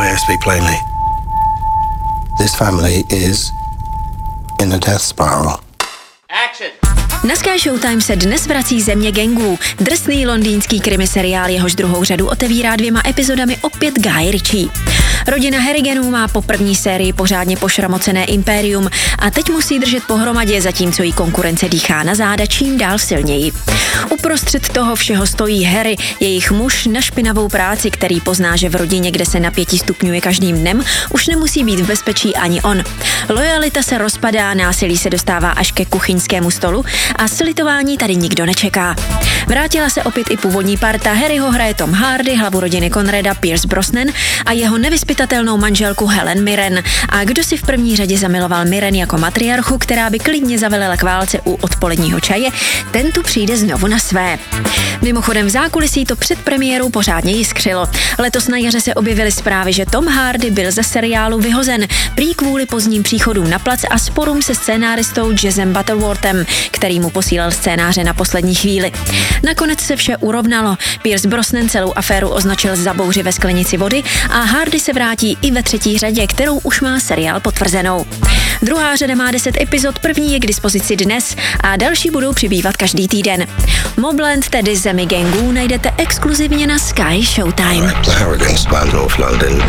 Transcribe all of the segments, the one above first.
May I speak plainly? This family is in a death spiral. Action! Na Sky Showtime se dnes vrací Země gangů. Drsný londýnský krimiseriál, jehož druhou řadu otevírá 2 epizodami opět Guy Ritchie. Rodina Harriganů má po první sérii pořádně pošramocené impérium a teď musí držet pohromadě, zatímco jí konkurence dýchá na záda čím dál silněji. Uprostřed toho všeho stojí Harry, jejich muž na špinavou práci, který pozná, že v rodině, kde se napětí stupňuje každým dnem, už nemusí být v bezpečí ani on. Lojalita se rozpadá, násilí se dostává až ke kuchyňskému stolu a slitování tady nikdo nečeká. Vrátila se opět i původní parta. Harryho hraje Tom Hardy, hlavu rodiny Conrada Pierce Brosnan a jeho nevyzpytatelnou manželku Helen Mirren. A kdo si v první řadě zamiloval Mirren jako matriarchu, která by klidně zavelela k válce u odpoledního čaje, ten tu přijde znovu na své. Mimochodem v zákulisí to před premiérou pořádně jiskřilo. Letos na jaře se objevily zprávy, že Tom Hardy byl ze seriálu vyhozen, prý kvůli pozdním příchodům na plac a sporům se scénáristou Jazzem Butterworthem, který mu posílal scénáře na poslední chvíli. Nakonec se vše urovnalo. Pierce Brosnan celou aféru označil za bouři ve sklenici vody a Hardy se vrátí i ve 3. řadě, kterou už má seriál potvrzenou. Druhá řada má 10 epizod, první je k dispozici dnes a další budou přibývat každý týden. Mobland, tedy Zemi gangů, najdete exkluzivně na Sky Showtime. The Harrigans land North London.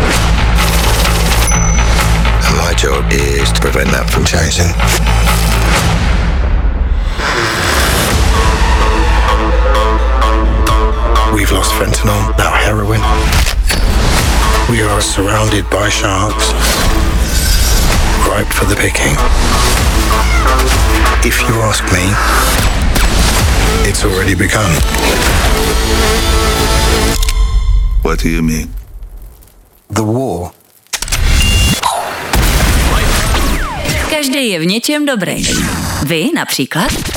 And my job is to prevent that from changing. We've lost fentanyl, now heroin. We are surrounded by sharks, ripe for the picking. If you ask me, it's already begun. What do you mean? The war. Každý je v něčem dobrý. Vy například?